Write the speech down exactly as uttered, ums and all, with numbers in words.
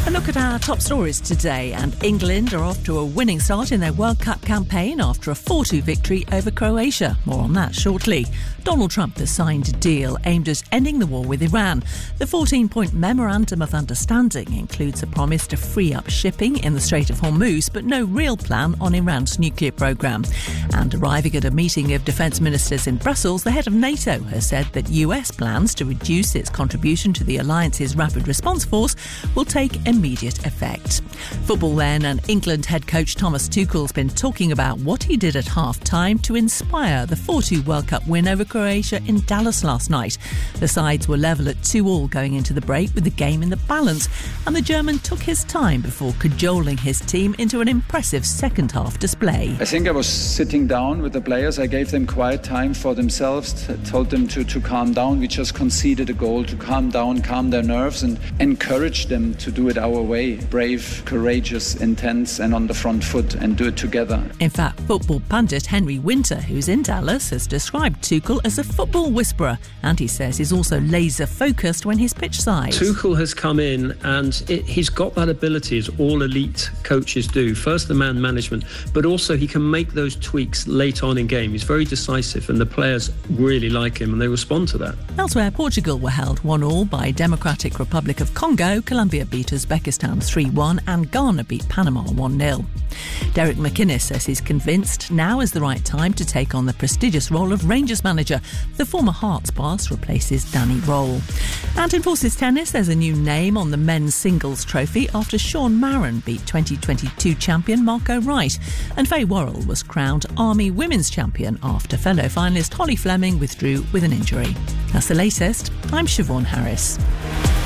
A look at our top stories today. And England are off to a winning start in their World Cup campaign after a four two victory over Croatia. More on that shortly. Donald Trump has signed a deal aimed at ending the war with Iran. The fourteen-point Memorandum of Understanding includes a promise to free up shipping in the Strait of Hormuz, but no real plan on Iran's nuclear programme. And arriving at a meeting of defence ministers in Brussels, the head of NATO has said that U S plans to reduce its contribution to the alliance's rapid response force will take immediate effect. Football then, and England head coach Thomas Tuchel's been talking about what he did at half-time to inspire the four two World Cup win over Croatia in Dallas last night. The sides were level at two all going into the break with the game in the balance, and the German took his time before cajoling his team into an impressive second-half display. I think I was sitting down with the players. I gave them quiet time for themselves, told them to, to calm down. We just conceded a goal, to calm down, calm their nerves, and encourage them to do it our way. Brave, courageous, intense, and on the front foot, and do it together. In fact, football pundit Henry Winter, who's in Dallas, has described Tuchel as a football whisperer, and he says he's also laser focused when he's pitch side. Tuchel has come in and it, he's got that ability, as all elite coaches do. First the man management, but also he can make those tweaks late on in game. He's very decisive, and the players really like him and they respond to that. Elsewhere, Portugal were held one all by Democratic Republic of Congo. Colombia beat Uzbekistan three one and Ghana beat Panama one nil. Derek McInnes says he's convinced now is the right time to take on the prestigious role of Rangers manager. The former Hearts boss replaces Danny Roll. And in Forces tennis, there's a new name on the men's singles trophy after Sean Maran beat twenty twenty-two champion Marco Wright. And Faye Worrell was crowned Army Women's Champion after fellow finalist Holly Fleming withdrew with an injury. That's the latest. I'm Siobhan Harris.